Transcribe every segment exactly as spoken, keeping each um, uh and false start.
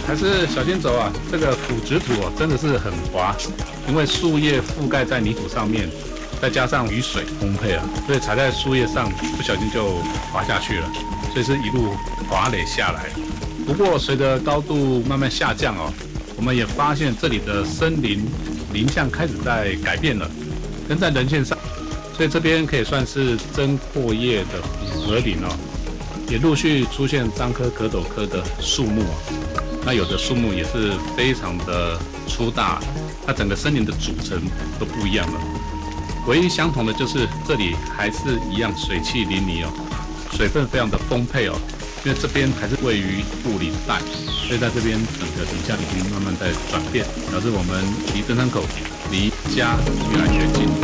还是小心走啊！这个腐殖土哦，真的是很滑，因为树叶覆盖在泥土上面，再加上雨水烘焙啊，所以踩在树叶上不小心就滑下去了，所以是一路滑垒下来。不过随着高度慢慢下降哦，我们也发现这里的森林林相开始在改变了，跟在人线上，所以这边可以算是真阔叶的混合林哦。也陆续出现樟科、壳斗科的树木啊，那有的树木也是非常的粗大，它整个森林的组成都不一样了。唯一相同的就是这里还是一样水汽淋漓哦，水分非常的丰沛哦，因为这边还是位于雾林带，所以在这边整个林相已经慢慢在转变，表示我们离登山口、离家越来越近。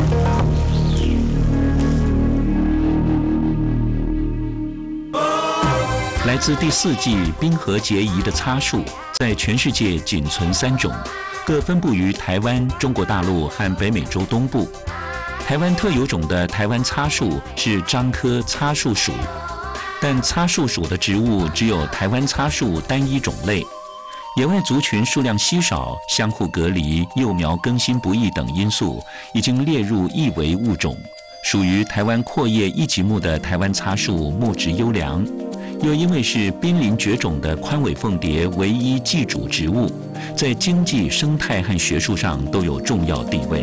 来自第四纪冰河结遗的擦树，在全世界仅存三种，各分布于台湾、中国大陆和北美洲东部。台湾特有种的台湾擦树是樟科擦树属，但擦树属的植物只有台湾擦树单一种类。野外族群数量稀少、相互隔离、幼苗更新不易等因素，已经列入易危物种。属于台湾阔叶一级目的台湾擦树木质优良。又因为是濒临绝种的宽尾凤蝶唯一寄主植物，在经济、生态和学术上都有重要地位。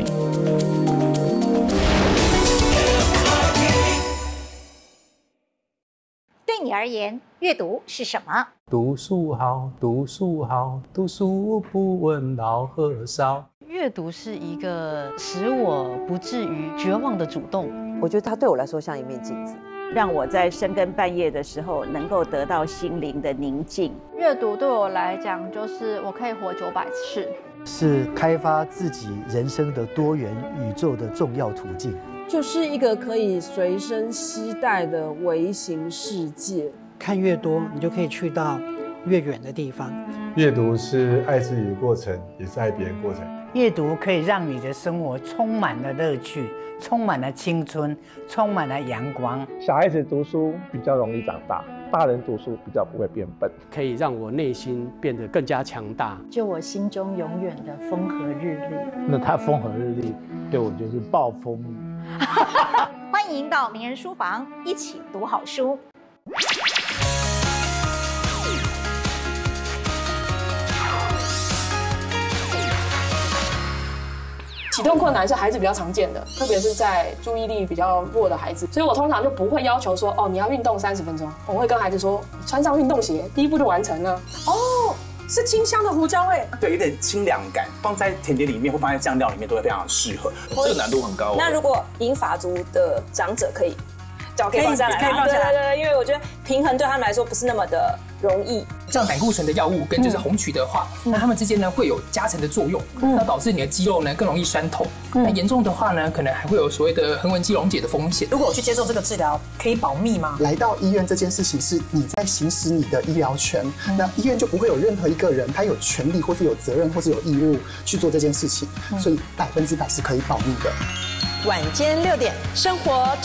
对你而言，阅读是什么？ 读书好，读书好，读书不问老和少。 阅读是一个使我不至于绝望的主动。 我觉得它对我来说像一面镜子。让我在深更半夜的时候能够得到心灵的宁静。 阅读对我来讲，就是我可以活九百次， 是开发自己人生的多元宇宙的重要途径， 就是一个可以随身携带的微型世界。 看越多，你就可以去到越远的地方。 阅读是爱自己的过程，也是爱别人的过程。 阅读可以让你的生活充满了乐趣，充满了青春，充满了阳光。 小孩子读书比较容易长大，大人读书比较不会变笨。 可以让我内心变得更加强大。 就我心中永远的风和日丽。 那他风和日丽，对我就是暴风雨。 欢迎到名人书房，一起读好书。 启动困难是孩子比较常见的，特别是在注意力比较弱的孩子，所以我通常就不会要求说，哦，你要运动三十分钟，我会跟孩子说，穿上运动鞋，第一步就完成了。 哦，是清香的胡椒味， 对，有点清凉感，放在甜点里面或放在酱料里面都会非常适合。 这个难度很高哦。 那如果银发族的长者可以，脚可以放下来， 可以放下来， 对对对，因为我觉得平衡对他们来说不是那么的容易。 像胆固醇的药物跟就是红曲的话，嗯、那它们之间呢会有加成的作用，嗯、那导致你的肌肉呢更容易酸痛。嗯、那严重的话呢，可能还会有所谓的横纹肌溶解的风险。 如果我去接受这个治疗，可以保密吗？ 来到医院这件事情是你在行使你的医疗权，嗯、那医院就不会有任何一个人他有权利或是有责任或是有义务去做这件事情，嗯、所以百分之百是可以保密的。 晚间六点，生活